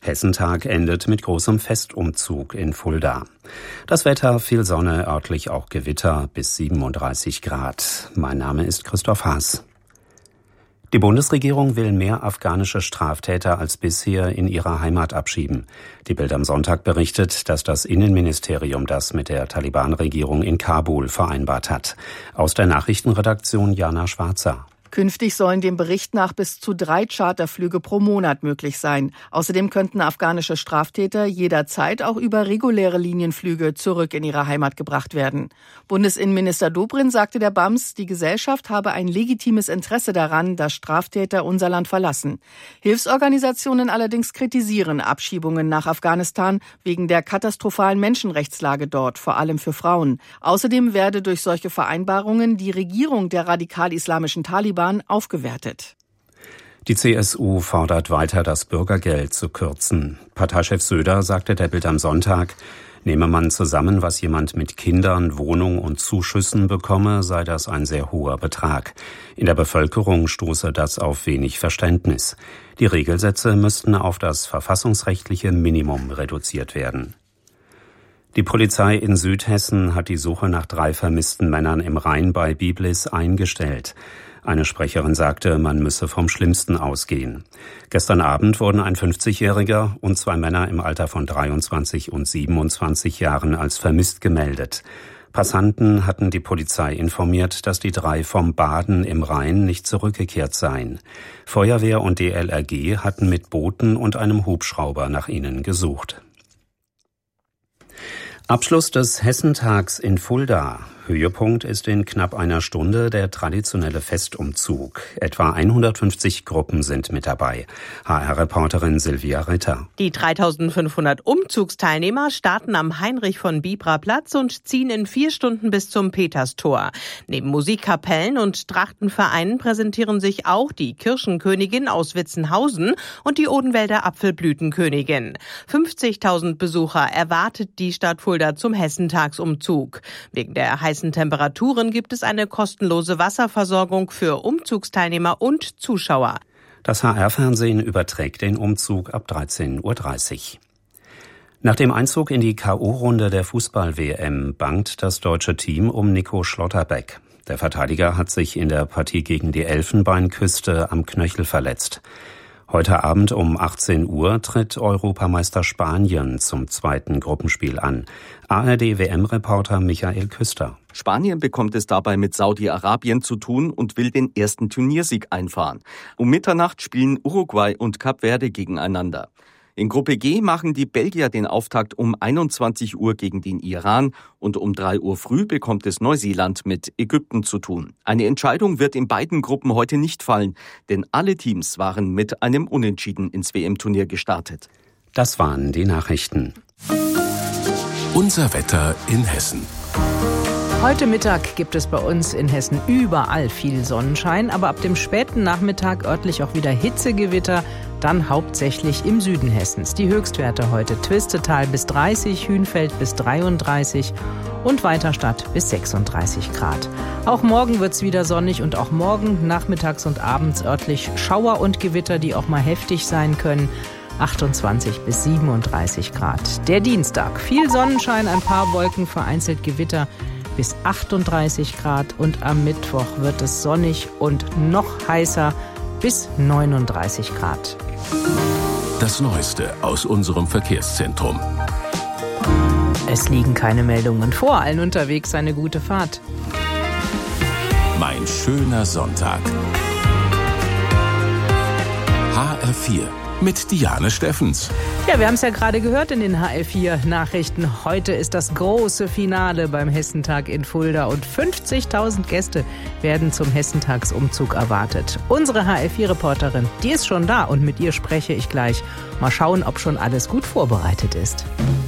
Hessentag endet mit großem Festumzug in Fulda. Das Wetter, viel Sonne, örtlich auch Gewitter bis 37 Grad. Mein Name ist Christoph Haas. Die Bundesregierung will mehr afghanische Straftäter als bisher in ihre Heimat abschieben. Die Bild am Sonntag berichtet, dass das Innenministerium das mit der Taliban-Regierung in Kabul vereinbart hat. Aus der Nachrichtenredaktion Jana Schwarzer. Künftig sollen dem Bericht nach bis zu 3 Charterflüge pro Monat möglich sein. Außerdem könnten afghanische Straftäter jederzeit auch über reguläre Linienflüge zurück in ihre Heimat gebracht werden. Bundesinnenminister Dobrindt sagte der BAMS, die Gesellschaft habe ein legitimes Interesse daran, dass Straftäter unser Land verlassen. Hilfsorganisationen allerdings kritisieren Abschiebungen nach Afghanistan wegen der katastrophalen Menschenrechtslage dort, vor allem für Frauen. Außerdem werde durch solche Vereinbarungen die Regierung der radikal-islamischen Taliban aufgewertet. Die CSU fordert weiter, das Bürgergeld zu kürzen. Parteichef Söder sagte der Bild am Sonntag, nehme man zusammen, was jemand mit Kindern, Wohnung und Zuschüssen bekomme, sei das ein sehr hoher Betrag. In der Bevölkerung stoße das auf wenig Verständnis. Die Regelsätze müssten auf das verfassungsrechtliche Minimum reduziert werden. Die Polizei in Südhessen hat die Suche nach 3 vermissten Männern im Rhein bei Biblis eingestellt. Eine Sprecherin sagte, man müsse vom Schlimmsten ausgehen. Gestern Abend wurden ein 50-Jähriger und 2 Männer im Alter von 23 und 27 Jahren als vermisst gemeldet. Passanten hatten die Polizei informiert, dass die 3 vom Baden im Rhein nicht zurückgekehrt seien. Feuerwehr und DLRG hatten mit Booten und einem Hubschrauber nach ihnen gesucht. Abschluss des Hessentags in Fulda. Höhepunkt ist in knapp einer Stunde der traditionelle Festumzug. Etwa 150 Gruppen sind mit dabei. HR-Reporterin Silvia Ritter. Die 3500 Umzugsteilnehmer starten am Heinrich-von-Bibra-Platz und ziehen in 4 Stunden bis zum Peterstor. Neben Musikkapellen und Trachtenvereinen präsentieren sich auch die Kirschenkönigin aus Witzenhausen und die Odenwälder Apfelblütenkönigin. 50.000 Besucher erwartet die Stadt Fulda zum Hessentagsumzug. Wegen der heißen Temperaturen gibt es eine kostenlose Wasserversorgung für Umzugsteilnehmer und Zuschauer. Das HR-Fernsehen überträgt den Umzug ab 13:30 Uhr. Nach dem Einzug in die K.O.-Runde der Fußball-WM bangt das deutsche Team um Nico Schlotterbeck. Der Verteidiger hat sich in der Partie gegen die Elfenbeinküste am Knöchel verletzt. Heute Abend um 18 Uhr tritt Europameister Spanien zum 2. Gruppenspiel an. ARD-WM-Reporter Michael Küster. Spanien bekommt es dabei mit Saudi-Arabien zu tun und will den ersten Turniersieg einfahren. Um Mitternacht spielen Uruguay und Kap Verde gegeneinander. In Gruppe G machen die Belgier den Auftakt um 21 Uhr gegen den Iran und um 3 Uhr früh bekommt es Neuseeland mit Ägypten zu tun. Eine Entscheidung wird in beiden Gruppen heute nicht fallen, denn alle Teams waren mit einem Unentschieden ins WM-Turnier gestartet. Das waren die Nachrichten. Unser Wetter in Hessen. Heute Mittag gibt es bei uns in Hessen überall viel Sonnenschein, aber ab dem späten Nachmittag örtlich auch wieder Hitzegewitter, dann hauptsächlich im Süden Hessens. Die Höchstwerte heute: Twistetal bis 30, Hünfeld bis 33 und Weiterstadt bis 36 Grad. Auch morgen wird es wieder sonnig und auch morgen nachmittags und abends örtlich Schauer und Gewitter, die auch mal heftig sein können. 28 bis 37 Grad. Der Dienstag: viel Sonnenschein, ein paar Wolken, vereinzelt Gewitter bis 38 Grad und am Mittwoch wird es sonnig und noch heißer bis 39 Grad. Das Neueste aus unserem Verkehrszentrum. Es liegen keine Meldungen vor, allen unterwegs eine gute Fahrt. Mein schöner Sonntag. HR4 mit Diane Steffens. Ja, wir haben es ja gerade gehört in den HR4-Nachrichten. Heute ist das große Finale beim Hessentag in Fulda und 50.000 Gäste werden zum Hessentagsumzug erwartet. Unsere HR4-Reporterin, die ist schon da und mit ihr spreche ich gleich. Mal schauen, ob schon alles gut vorbereitet ist.